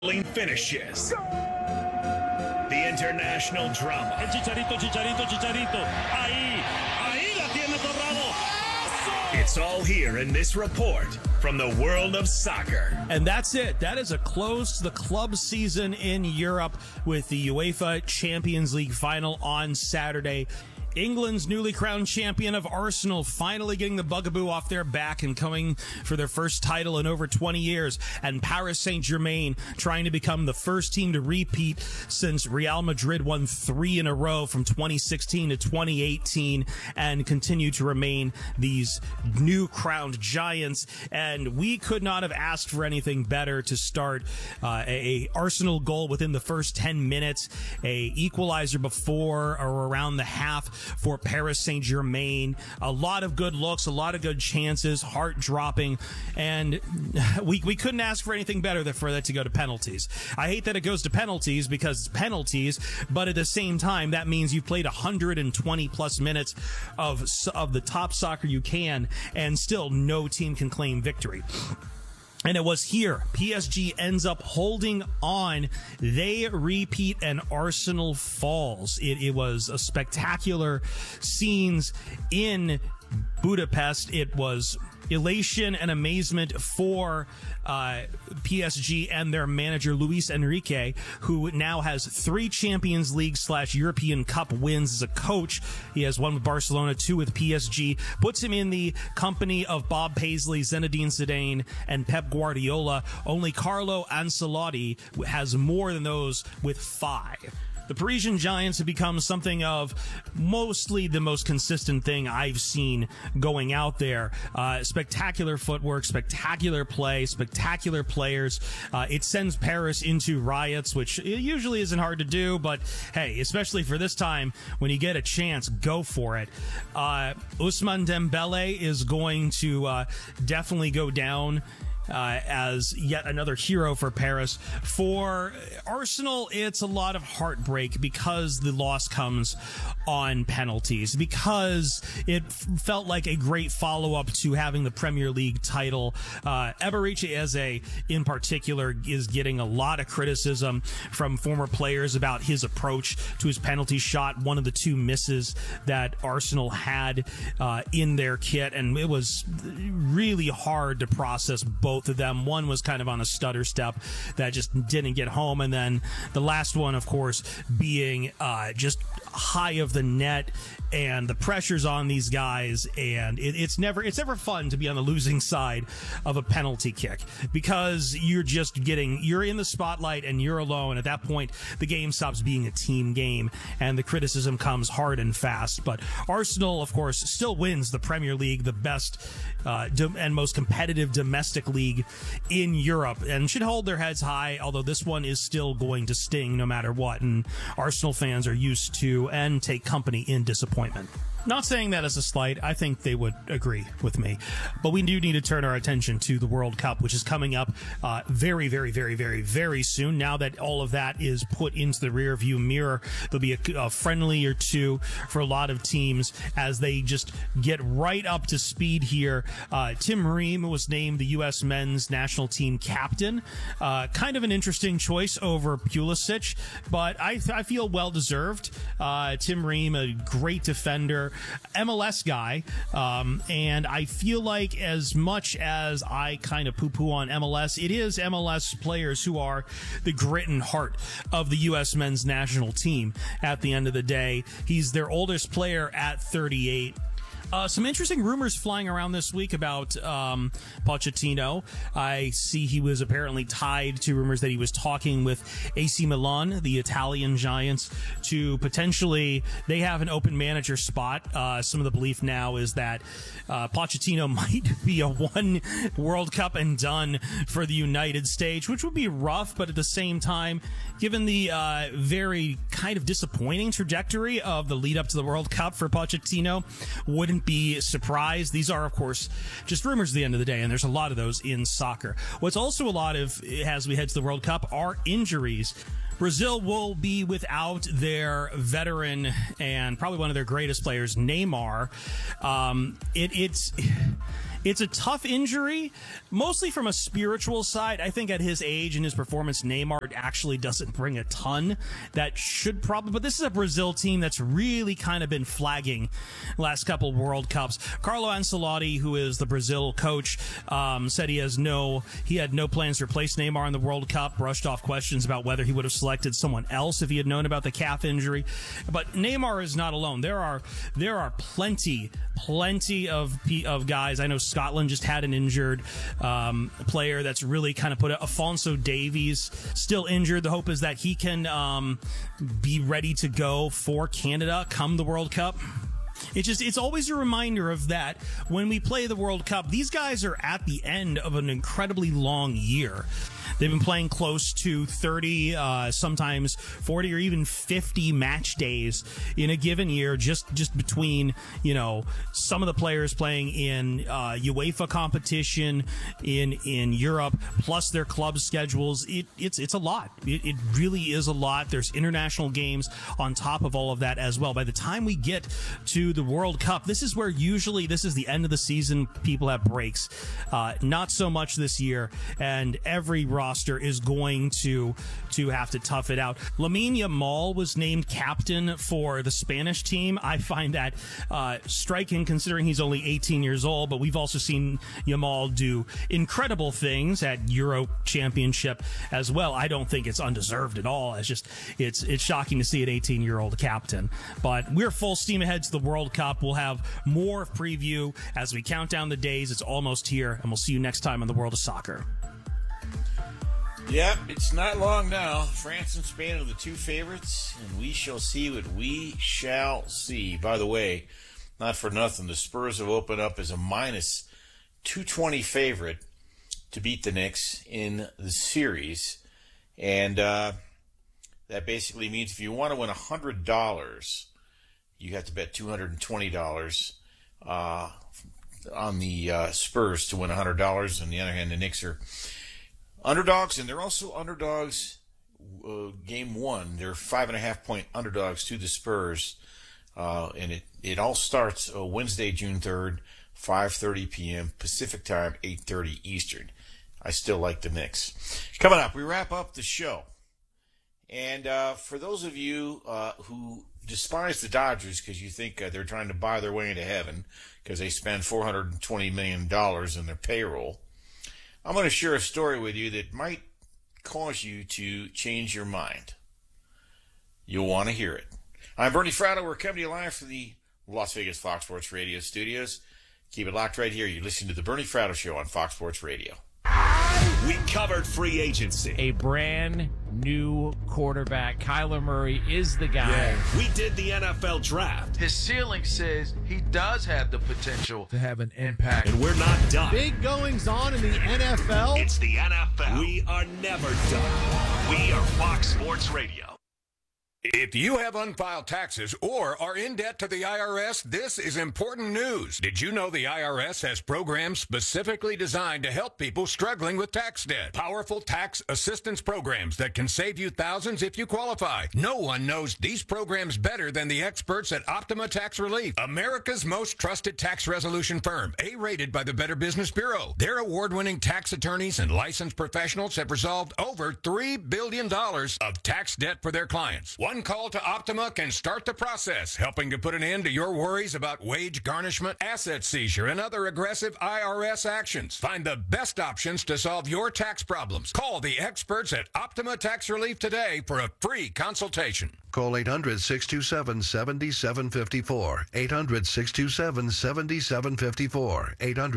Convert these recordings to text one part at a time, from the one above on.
Finishes. The international drama. El Chicharito. Ahí la tiene Torrado. It's all here in this report from the world of soccer. And that's it. That is a close to the club season in Europe with the UEFA Champions League final on Saturday. England's newly crowned champion of Arsenal finally getting the bugaboo off their back and coming for their first title in over 20 years. And Paris Saint-Germain trying to become the first team to repeat since Real Madrid won 3 in a row from 2016 to 2018 and continue to remain these new crowned giants. And we could not have asked for anything better to start a Arsenal goal within the first 10 minutes, a equalizer before or around the half for Paris Saint-Germain. A lot of good looks, a lot of good chances, heart-dropping, and we couldn't ask for anything better for that to go to penalties. I hate that it goes to penalties because it's penalties, but at the same time, that means you've played 120-plus minutes of the top soccer you can, and still no team can claim victory. And it was here. PSG ends up holding on. They repeat and Arsenal falls. It was a spectacular scenes in Budapest. It was elation and amazement for PSG and their manager Luis Enrique, who now has 3 Champions League / European Cup wins as a coach. He has 1 with Barcelona, 2 with PSG, puts him in the company of Bob Paisley, Zinedine Zidane, and Pep Guardiola. Only Carlo Ancelotti has more than those with 5. The Parisian Giants have become something of mostly the most consistent thing I've seen going out there. Spectacular footwork, spectacular play, spectacular players. It sends Paris into riots, which usually isn't hard to do, but hey, especially for this time, when you get a chance, go for it. Ousmane Dembele is going to definitely go down as yet another hero for Paris. For Arsenal, it's a lot of heartbreak because the loss comes on penalties, because it felt like a great follow-up to having the Premier League title. Eberechi Eze, in particular, is getting a lot of criticism from former players about his approach to his penalty shot, one of the 2 misses that Arsenal had in their kit, and it was really hard to process both of them. One was kind of on a stutter step that just didn't get home, and then the last one, of course, being just high of the net, and the pressure's on these guys, and it's never fun to be on the losing side of a penalty kick, because you're in the spotlight and you're alone. At that point, the game stops being a team game, and the criticism comes hard and fast. But Arsenal, of course, still wins the Premier League, the best and most competitive domestic league in Europe, and should hold their heads high, although this one is still going to sting no matter what, and Arsenal fans are used to and take company in disappointment. Not saying that as a slight. I think they would agree with me. But we do need to turn our attention to the World Cup, which is coming up very, very, very, very, very soon. Now that all of that is put into the rearview mirror, there'll be a friendly or 2 for a lot of teams as they just get right up to speed here. Tim Ream was named the U.S. men's national team captain. Kind of an interesting choice over Pulisic, but I feel well-deserved. Tim Ream, a great defender, MLS guy, and I feel like as much as I kind of poo-poo on MLS, it is MLS players who are the grit and heart of the U.S. men's national team at the end of the day. He's their oldest player at 38. Some interesting rumors flying around this week about Pochettino. I see he was apparently tied to rumors that he was talking with AC Milan, the Italian giants, to potentially, they have an open manager spot. Some of the belief now is that Pochettino might be a 1 World Cup and done for the United States, which would be rough, but at the same time, given the very kind of disappointing trajectory of the lead up to the World Cup for Pochettino, wouldn't be surprised. These are, of course, just rumors at the end of the day, and there's a lot of those in soccer. What's also a lot of, as we head to the World Cup, are injuries. Brazil will be without their veteran and probably one of their greatest players, Neymar. It's a tough injury, mostly from a spiritual side. I think at his age and his performance, Neymar actually doesn't bring a ton. That should probably, but this is a Brazil team that's really kind of been flagging last couple World Cups. Carlo Ancelotti, who is the Brazil coach, said he had no plans to replace Neymar in the World Cup, brushed off questions about whether he would have selected someone else if he had known about the calf injury. But Neymar is not alone. There are plenty of guys. I know Scotland just had an injured player that's really kind of put it. Alphonso Davies still injured. The hope is that he can be ready to go for Canada come the World Cup. It's always a reminder of that when we play the World Cup. These guys are at the end of an incredibly long year. They've been playing close to 30, sometimes 40 or even 50 match days in a given year, just between, some of the players playing in UEFA competition in Europe, plus their club schedules. It's a lot. It really is a lot. There's international games on top of all of that as well. By the time we get to the World Cup, this is where usually this is the end of the season. People have breaks. Not so much this year, and every roster is going to have to tough it out. Lamine Yamal was named captain for the Spanish team. I find that striking considering he's only 18 years old, but we've also seen Yamal do incredible things at Euro Championship as well. I don't think it's undeserved at all. It's shocking to see an 18-year-old captain. But we're full steam ahead to the World Cup. We'll have more preview as we count down the days. It's almost here, and we'll see you next time on The World of Soccer. Yep, it's not long now. France and Spain are the two favorites, and we shall see what we shall see. By the way, not for nothing, the Spurs have opened up as a minus 220 favorite to beat the Knicks in the series. And that basically means if you want to win $100, you have to bet $220 on the Spurs to win $100. On the other hand, the Knicks are underdogs, and they're also underdogs game one. They're 5.5-point underdogs to the Spurs. And it all starts Wednesday, June 3rd, 5:30 p.m. Pacific time, 8:30 Eastern. I still like the Knicks. Coming up, we wrap up the show. And for those of you who despise the Dodgers because you think they're trying to buy their way into heaven because they spend $420 million in their payroll, I'm going to share a story with you that might cause you to change your mind. You'll want to hear it. I'm Bernie Fratto. We're coming to you live from the Las Vegas Fox Sports Radio studios. Keep it locked right here. You're listening to the Bernie Fratto Show on Fox Sports Radio. We covered free agency. A brand new quarterback. Kyler Murray is the guy. Yeah. We did the NFL draft. His ceiling says he does have the potential to have an impact. And we're not done. Big goings on in the NFL. It's the NFL. We are never done. We are Fox Sports Radio. If you have unfiled taxes or are in debt to the IRS, this is important news. Did you know the IRS has programs specifically designed to help people struggling with tax debt? Powerful tax assistance programs that can save you thousands if you qualify. No one knows these programs better than the experts at Optima Tax Relief, America's most trusted tax resolution firm, A-rated by the Better Business Bureau. Their award-winning tax attorneys and licensed professionals have resolved over $3 billion of tax debt for their clients. One call to Optima can start the process, helping to put an end to your worries about wage garnishment, asset seizure, and other aggressive IRS actions. Find the best options to solve your tax problems. Call the experts at Optima Tax Relief today for a free consultation. Call 800-627-7754. 800-627-7754.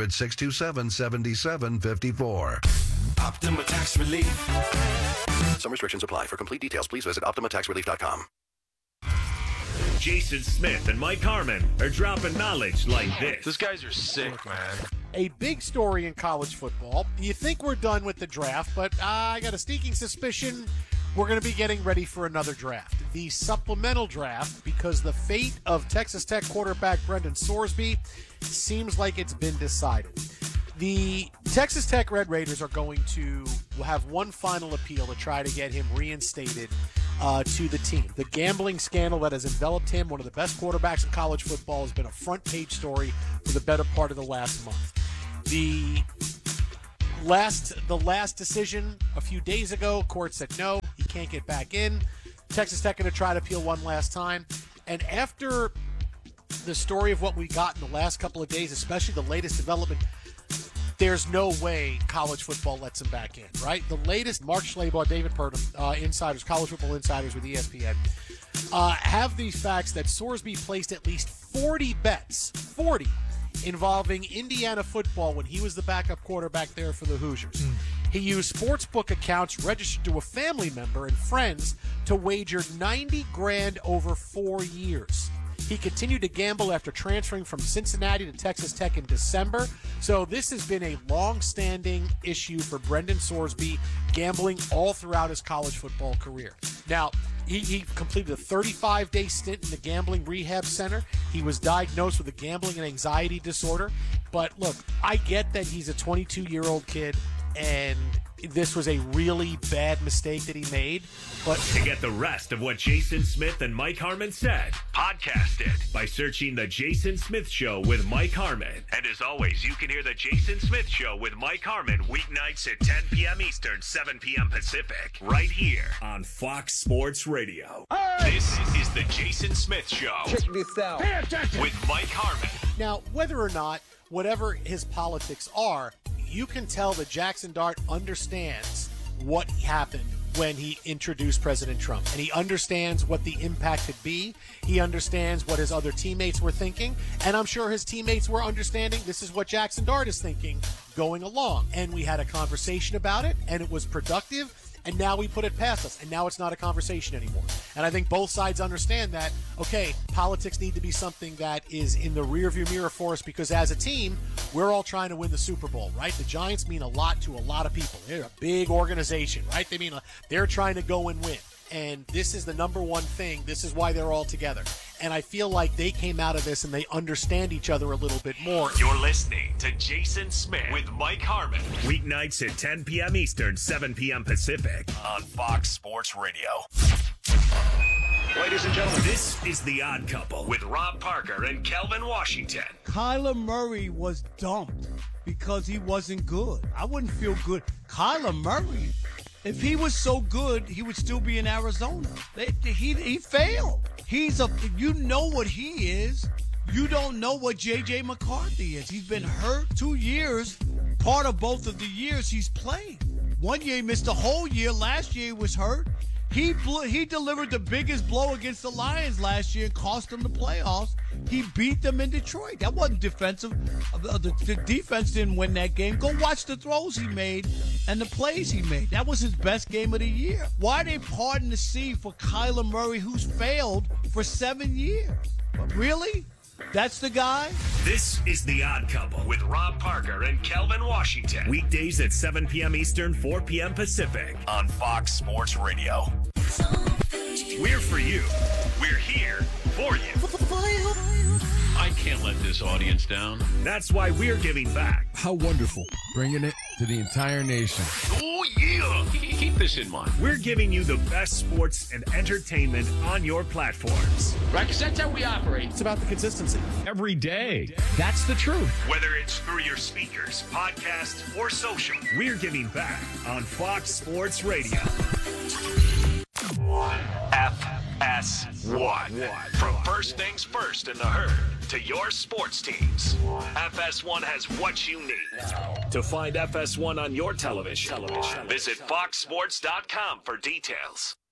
800-627-7754. Optima Tax Relief. Some restrictions apply. For complete details, please visit OptimaTaxRelief.com. Jason Smith and Mike Harmon are dropping knowledge like this. These guys are sick, man. A big story in college football. You think we're done with the draft, but I got a sneaking suspicion we're going to be getting ready for another draft. The supplemental draft, because the fate of Texas Tech quarterback Brendan Sorsby seems like it's been decided. The Texas Tech Red Raiders are going to have one final appeal to try to get him reinstated to the team. The gambling scandal that has enveloped him, one of the best quarterbacks in college football, has been a front-page story for the better part of the last month. The last decision a few days ago, court said no, he can't get back in. Texas Tech going to try to appeal one last time. And after the story of what we got in the last couple of days, especially the latest development, there's no way college football lets him back in, right? The latest, Mark Schlabach, David Purdom, insiders, college football insiders with ESPN, have these facts that Sorsby placed at least 40 bets, 40, involving Indiana football when he was the backup quarterback there for the Hoosiers. He used sportsbook accounts registered to a family member and friends to wager $90,000 over 4 years. He continued to gamble after transferring from Cincinnati to Texas Tech in December. So this has been a long-standing issue for Brendan Sorsby, gambling all throughout his college football career. Now, he completed a 35-day stint in the gambling rehab center. He was diagnosed with a gambling and anxiety disorder. But look, I get that he's a 22-year-old kid, and this was a really bad mistake that he made. But to get the rest of what Jason Smith and Mike Harmon said, podcast it by searching The Jason Smith Show with Mike Harmon. And as always, you can hear The Jason Smith Show with Mike Harmon weeknights at 10 p.m. Eastern, 7 p.m. Pacific, right here on Fox Sports Radio. This is The Jason Smith Show. Check this out. With Mike Harmon. Now, whether or not, whatever his politics are, you can tell that Jackson Dart understands what happened when he introduced President Trump. And he understands what the impact could be. He understands what his other teammates were thinking. And I'm sure his teammates were understanding this is what Jackson Dart is thinking going along. And we had a conversation about it, and it was productive. And now we put it past us, and now it's not a conversation anymore. And I think both sides understand that, okay, politics need to be something that is in the rearview mirror for us, because as a team, we're all trying to win the Super Bowl, right? The Giants mean a lot to a lot of people. They're a big organization, right? They're trying to go and win. And this is the number one thing. This is why they're all together. And I feel like they came out of this and they understand each other a little bit more. You're listening to Jason Smith with Mike Harmon. Weeknights at 10 p.m. Eastern, 7 p.m. Pacific on Fox Sports Radio. Ladies and gentlemen, this is The Odd Couple with Rob Parker and Kelvin Washington. Kyler Murray was dumped because he wasn't good. I wouldn't feel good. Kyler Murray, if he was so good, he would still be in Arizona. He failed. You know what he is. You don't know what J.J. McCarthy is. He's been hurt 2 years, part of both of the years he's played. 1 year he missed the whole year. Last year he was hurt. He delivered the biggest blow against the Lions last year and cost them the playoffs. He beat them in Detroit. That wasn't defensive. The defense didn't win that game. Go watch the throws he made and the plays he made. That was his best game of the year. Why are they parting the sea for Kyler Murray, who's failed for 7 years? Really? That's the guy? This is The Odd Couple with Rob Parker and Kelvin Washington. Weekdays at 7 p.m. Eastern, 4 p.m. Pacific on Fox Sports Radio. We're for you. We're here for you. I can't let this audience down. That's why we're giving back. How wonderful. Bringing it to the entire nation. Oh, yeah. Keep this in mind. We're giving you the best sports and entertainment on your platforms. Right, because that's how we operate. It's about the consistency. Every day. That's the truth. Whether it's through your speakers, podcast, or social, we're giving back on Fox Sports Radio. FS1. From First Things First in the Herd to your sports teams, FS1 has what you need. To find FS1 on your television, visit foxsports.com for details.